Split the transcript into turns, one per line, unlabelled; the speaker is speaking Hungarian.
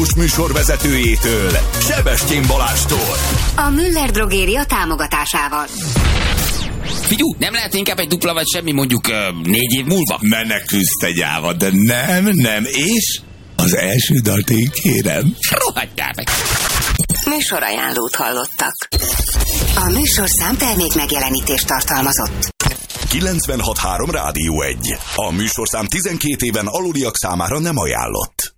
rádiós műsorvezetőjétől, Sebestyén Balázstól.
A Müller Drogéria támogatásával.
Figyú, nem lehet inkább egy dupla vagy semmi mondjuk 4 év múlva?
Menekülsz te gyáva, de nem, és az első dalt én kérem.
Rohadjál meg!
Műsorajánlót hallottak. A műsorszám termék megjelenítést tartalmazott.
96.3 Rádió 1. A műsorszám 12 éven aluliak számára nem ajánlott.